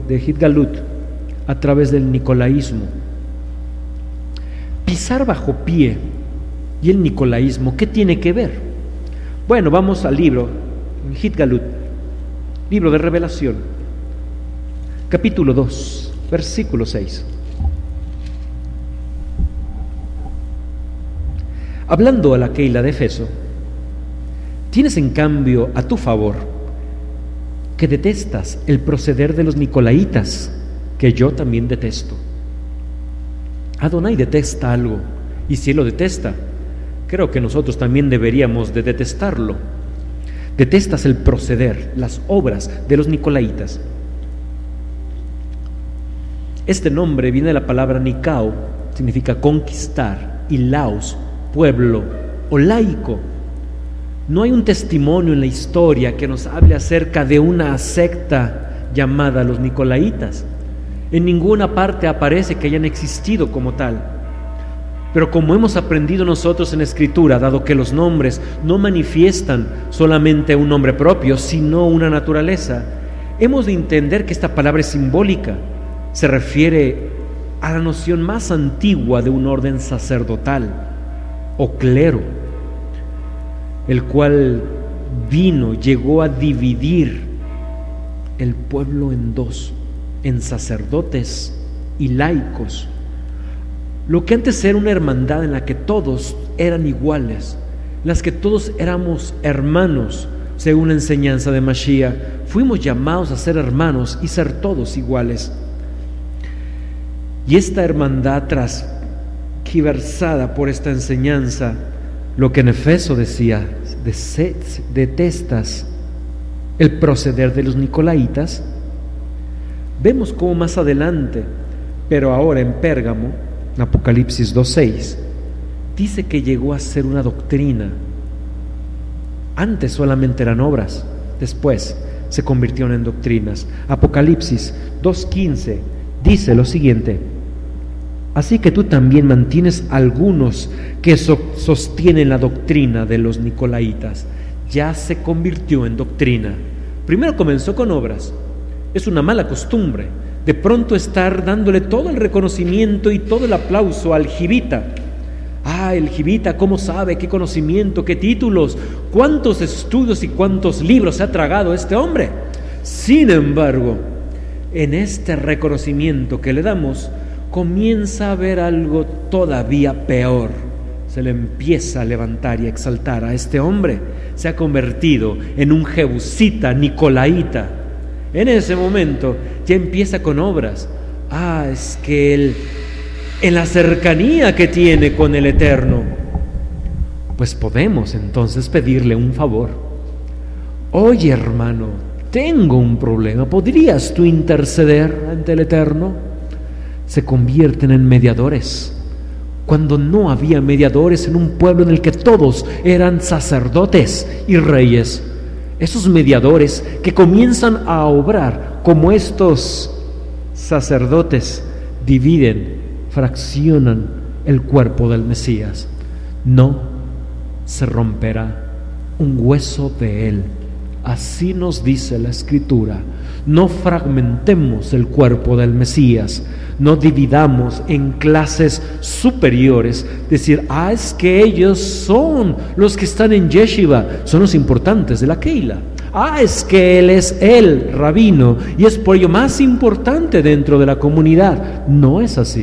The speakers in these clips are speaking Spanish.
de Hitgalut a través del nicolaísmo. Pisar bajo pie y el nicolaísmo, ¿qué tiene que ver? Bueno, vamos al libro, Hitgalut, libro de Revelación, capítulo 2, versículo 6. Hablando a la Keila de Efeso, tienes en cambio a tu favor que detestas el proceder de los nicolaitas, que yo también detesto. Adonai detesta algo, y si él lo detesta, creo que nosotros también deberíamos de detestarlo. Detestas el proceder, las obras de los nicolaitas. Este nombre viene de la palabra Nikao, significa conquistar, y laos, pueblo o laico. No hay un testimonio en la historia que nos hable acerca de una secta llamada los nicolaitas. En ninguna parte aparece que hayan existido como tal. Pero como hemos aprendido nosotros en la Escritura, dado que los nombres no manifiestan solamente un nombre propio, sino una naturaleza, hemos de entender que esta palabra es simbólica. Se refiere a la noción más antigua de un orden sacerdotal o clero, el cual llegó a dividir el pueblo en dos, en sacerdotes y laicos. Lo que antes era una hermandad en la que todos eran iguales, en las que todos éramos hermanos, según la enseñanza de Mashiach, fuimos llamados a ser hermanos y ser todos iguales. Y esta hermandad, transgiversada por esta enseñanza, lo que en Efeso decía, detestas el proceder de los nicolaitas, vemos cómo más adelante, pero ahora en Pérgamo, Apocalipsis 2:6, dice que llegó a ser una doctrina. Antes solamente eran obras, después se convirtieron en doctrinas. Apocalipsis 2:15 dice lo siguiente: así que tú también mantienes algunos que sostienen la doctrina de los nicolaitas. Ya se convirtió en doctrina. Primero comenzó con obras. Es una mala costumbre de pronto estar dándole todo el reconocimiento y todo el aplauso al jibita. El jibita, ¿cómo sabe? ¿Qué conocimiento? ¿Qué títulos? ¿Cuántos estudios y cuántos libros se ha tragado este hombre? Sin embargo, en este reconocimiento que le damos, comienza a ver algo todavía peor. Se le empieza a levantar y a exaltar a este hombre. Se ha convertido en un jebusita nicolaíta. En ese momento ya empieza con obras. Es que él, en la cercanía que tiene con el Eterno, pues podemos entonces pedirle un favor. Oye, hermano, tengo un problema, ¿podrías tú interceder ante el Eterno? Se convierten en mediadores, cuando no había mediadores en un pueblo en el que todos eran sacerdotes y reyes. Esos mediadores que comienzan a obrar como estos sacerdotes, dividen, fraccionan el cuerpo del Mesías. No se romperá un hueso de él. Así nos dice la Escritura. No fragmentemos el cuerpo del Mesías, no dividamos en clases superiores, decir, es que ellos son los que están en Yeshiva, son los importantes de la Keila. Es que él es el rabino y es por ello más importante dentro de la comunidad. No es así.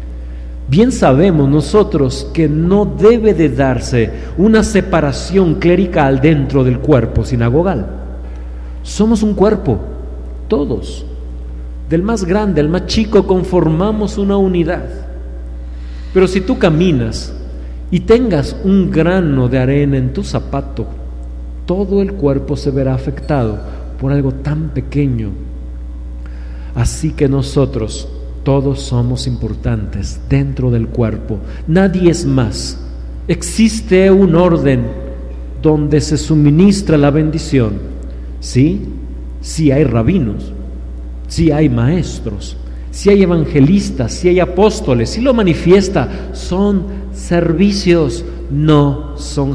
Bien sabemos nosotros que no debe de darse una separación clerical dentro del cuerpo sinagogal. Somos un cuerpo, todos. Del más grande al más chico conformamos una unidad. Pero si tú caminas y tengas un grano de arena en tu zapato, todo el cuerpo se verá afectado por algo tan pequeño. Así que nosotros todos somos importantes dentro del cuerpo. Nadie es más. Existe un orden donde se suministra la bendición. Sí hay rabinos, sí hay maestros, sí hay evangelistas, sí hay apóstoles, sí lo manifiesta. Son servicios, no son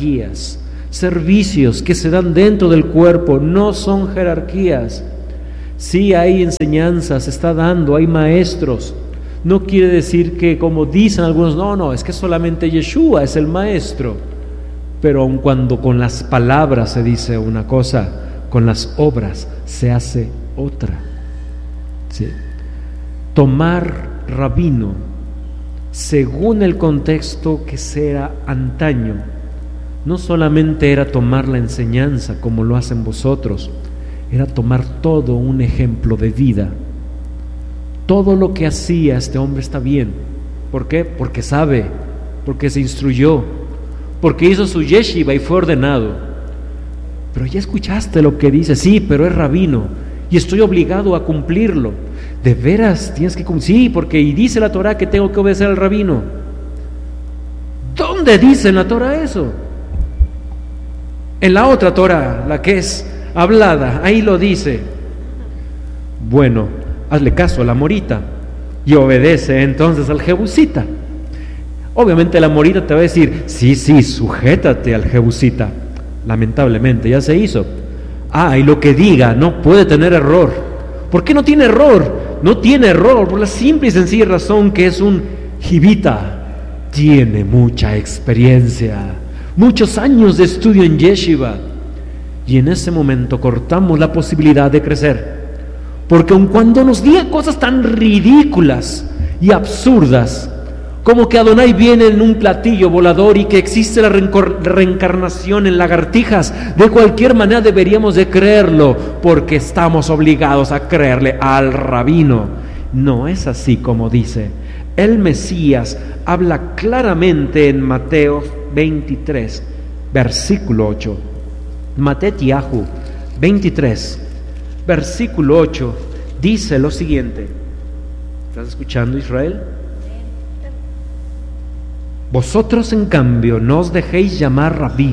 jerarquías. Servicios que se dan dentro del cuerpo no son jerarquías. Sí, hay enseñanzas, se está dando, hay maestros. No quiere decir que, como dicen algunos, no, es que solamente Yeshua es el maestro. Pero aun cuando con las palabras se dice una cosa, con las obras se hace otra. ¿Sí? Tomar rabino, según el contexto que sea antaño, no solamente era tomar la enseñanza como lo hacen vosotros, era tomar todo un ejemplo de vida. Todo lo que hacía este hombre está bien. ¿Por qué? Porque sabe, porque se instruyó, porque hizo su yeshiva y fue ordenado. Pero ya escuchaste lo que dice, sí, pero es rabino y estoy obligado a cumplirlo. ¿De veras tienes que cumplir? Sí, porque y dice la Torah que tengo que obedecer al rabino. ¿Dónde dice en la Torah eso? En la otra Torah, la que es hablada, ahí lo dice. Bueno, hazle caso a la morita y obedece entonces al jebusita. Obviamente la morita te va a decir, sí, sujétate al jebusita. Lamentablemente ya se hizo. Y lo que diga no puede tener error. ¿Por qué no tiene error? No tiene error por la simple y sencilla razón que es un jibita. Tiene mucha experiencia, muchos años de estudio en yeshiva. Y en ese momento cortamos la posibilidad de crecer. Porque aun cuando nos diga cosas tan ridículas y absurdas, como que Adonai viene en un platillo volador y que existe la reencarnación en lagartijas, de cualquier manera deberíamos de creerlo, porque estamos obligados a creerle al rabino. No es así como dice. El Mesías habla claramente en Mateo 23, versículo 8. Matetiahu 23, versículo 8, dice lo siguiente. ¿Estás escuchando, Israel? Vosotros, en cambio, no os dejéis llamar rabí,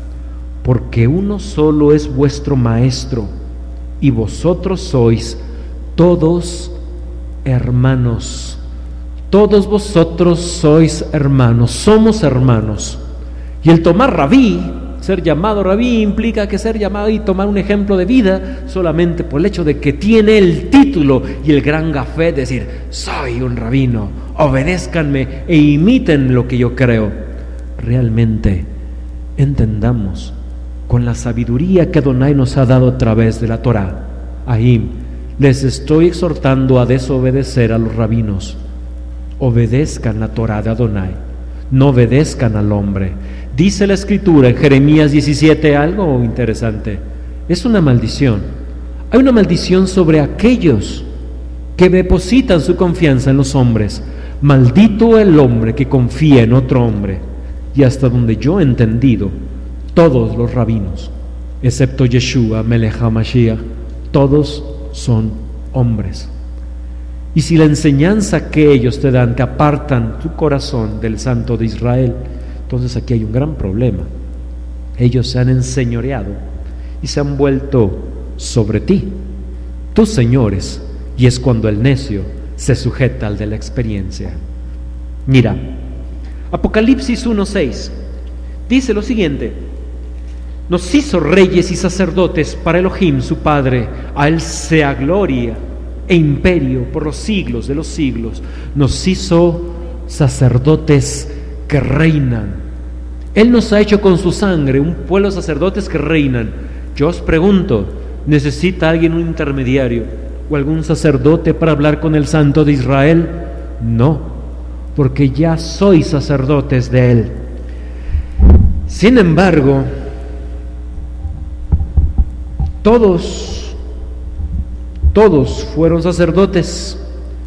porque uno solo es vuestro maestro, y vosotros sois todos hermanos. Todos vosotros sois hermanos, somos hermanos. Y el tomar rabí, ser llamado rabí, implica que ser llamado y tomar un ejemplo de vida solamente por el hecho de que tiene el título y el gran gafé de decir, soy un rabino, obedézcanme e imiten lo que yo creo. Realmente entendamos con la sabiduría que Adonai nos ha dado a través de la Torah. Ahí les estoy exhortando a desobedecer a los rabinos. Obedezcan la Torah de Adonai, no obedezcan al hombre. Dice la Escritura en Jeremías 17 algo interesante. Es una maldición. Hay una maldición sobre aquellos que depositan su confianza en los hombres. Maldito el hombre que confía en otro hombre. Y hasta donde yo he entendido, todos los rabinos, excepto Yeshua, Melech HaMashiach, todos son hombres. Y si la enseñanza que ellos te dan te apartan tu corazón del Santo de Israel, entonces aquí hay un gran problema. Ellos se han enseñoreado y se han vuelto sobre ti, tus señores, y es cuando el necio se sujeta al de la experiencia. Mira, Apocalipsis 1:6 dice lo siguiente: nos hizo reyes y sacerdotes para Elohim su Padre, a él sea gloria e imperio por los siglos de los siglos. Nos hizo sacerdotes que reinan. Él nos ha hecho con su sangre un pueblo de sacerdotes que reinan. Yo os pregunto, ¿necesita alguien un intermediario o algún sacerdote para hablar con el Santo de Israel? No, porque ya sois sacerdotes de Él. Sin embargo, todos fueron sacerdotes,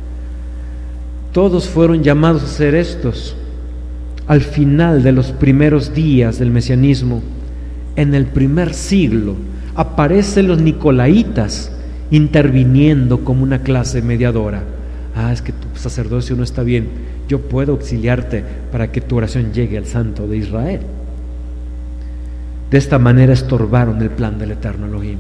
todos fueron llamados a ser estos. Al final de los primeros días del mesianismo, en el primer siglo, aparecen los nicolaitas interviniendo como una clase mediadora. Es que tu sacerdocio no está bien, yo puedo auxiliarte para que tu oración llegue al Santo de Israel. De esta manera estorbaron el plan del eterno Elohim.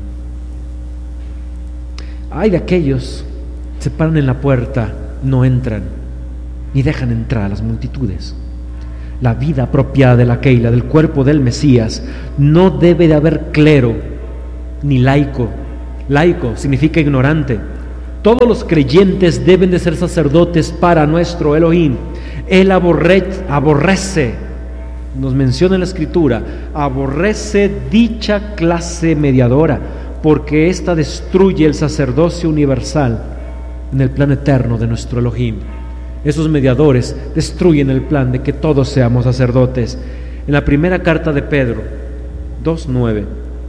Hay de aquellos que se paran en la puerta, no entran, ni dejan entrar a las multitudes. La vida apropiada de la Keila, del cuerpo del Mesías, no debe de haber clero ni laico. Laico significa ignorante. Todos los creyentes deben de ser sacerdotes para nuestro Elohim. Él aborrece, nos menciona en la Escritura, aborrece dicha clase mediadora, porque ésta destruye el sacerdocio universal en el plan eterno de nuestro Elohim. Esos mediadores destruyen el plan de que todos seamos sacerdotes. En la primera carta de Pedro, 2:9.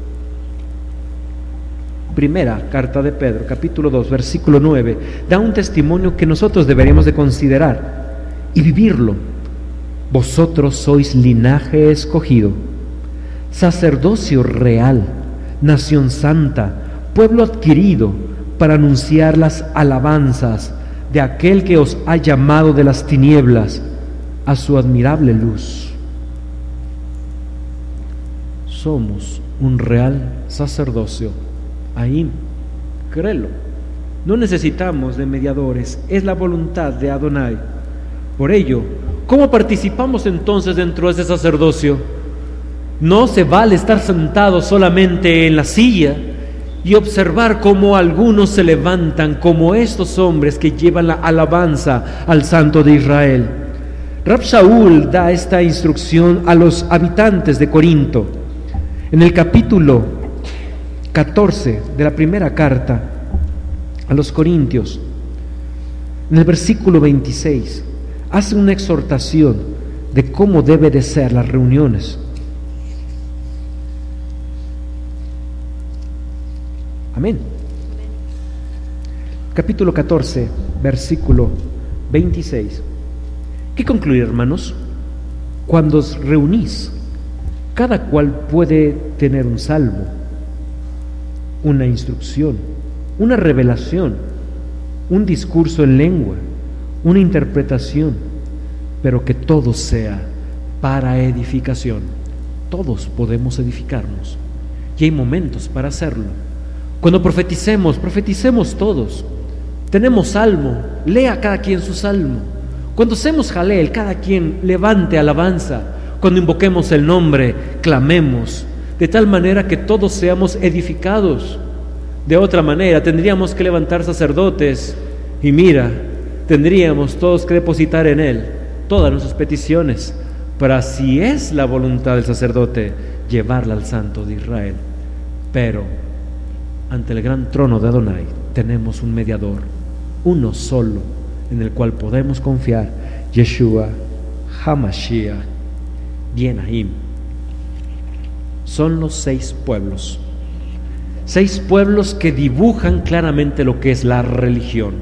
Primera carta de Pedro, capítulo 2, versículo 9, da un testimonio que nosotros deberíamos de considerar y vivirlo. Vosotros sois linaje escogido, sacerdocio real, nación santa, pueblo adquirido, para anunciar las alabanzas de aquel que os ha llamado de las tinieblas a su admirable luz. Somos un real sacerdocio. Ahí, créelo. No necesitamos de mediadores, es la voluntad de Adonai. Por ello, ¿cómo participamos entonces dentro de ese sacerdocio? No se vale estar sentado solamente en la silla y observar cómo algunos se levantan como estos hombres que llevan la alabanza al Santo de Israel. Rab Shaul da esta instrucción a los habitantes de Corinto. En el capítulo 14 de la primera carta a los Corintios, en el versículo 26, hace una exhortación de cómo debe de ser las reuniones. Amén. Capítulo 14, versículo 26. ¿Qué concluir, hermanos? Cuando os reunís, cada cual puede tener un salmo, una instrucción, una revelación, un discurso en lengua, una interpretación, pero que todo sea para edificación. Todos podemos edificarnos y hay momentos para hacerlo. Cuando profeticemos todos. Tenemos salmo, lea cada quien su salmo. Cuando hacemos jalel, cada quien levante alabanza. Cuando invoquemos el nombre, clamemos, de tal manera que todos seamos edificados. De otra manera, tendríamos que levantar sacerdotes y mira, tendríamos todos que depositar en él todas nuestras peticiones, para, si es la voluntad del sacerdote, llevarla al Santo de Israel. Pero ante el gran trono de Adonai tenemos un mediador, uno solo, en el cual podemos confiar, Yeshua HaMashiach Ben Ahim. Son los 6 pueblos, 6 pueblos que dibujan claramente lo que es la religión,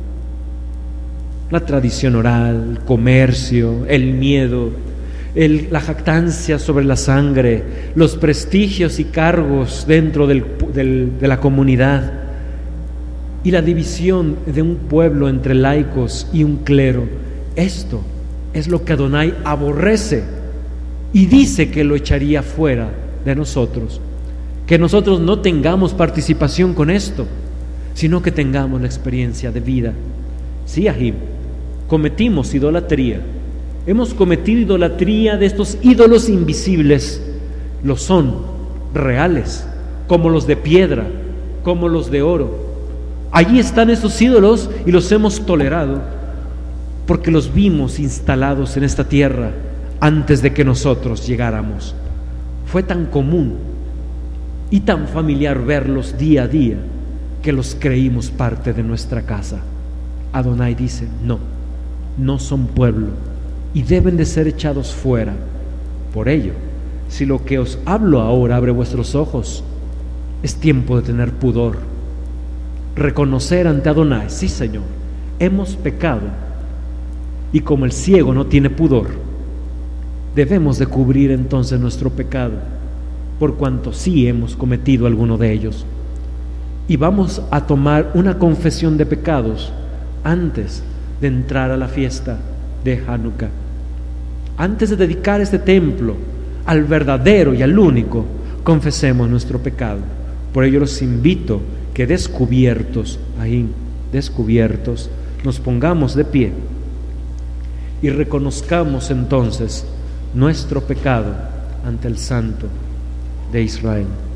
la tradición oral, el comercio, el miedo, la jactancia sobre la sangre, los prestigios y cargos dentro de la comunidad, y la división de un pueblo entre laicos y un clero. Esto es lo que Adonai aborrece y dice que lo echaría fuera de nosotros. Que nosotros no tengamos participación con esto, sino que tengamos la experiencia de vida. Sí, Ahim, cometimos idolatría. Hemos cometido idolatría de estos ídolos invisibles. Lo son, reales, como los de piedra, como los de oro. Allí están esos ídolos y los hemos tolerado porque los vimos instalados en esta tierra antes de que nosotros llegáramos. Fue tan común y tan familiar verlos día a día que los creímos parte de nuestra casa. Adonai dice, no son pueblo y deben de ser echados fuera. Por ello, si lo que os hablo ahora abre vuestros ojos, es tiempo de tener pudor, reconocer ante Adonai, sí Señor, hemos pecado, y como el ciego no tiene pudor, debemos de cubrir entonces nuestro pecado, por cuanto sí hemos cometido alguno de ellos, y vamos a tomar una confesión de pecados antes de entrar a la fiesta de Hanukkah. Antes de dedicar este templo al verdadero y al único, confesemos nuestro pecado. Por ello los invito que descubiertos, nos pongamos de pie y reconozcamos entonces nuestro pecado ante el Santo de Israel.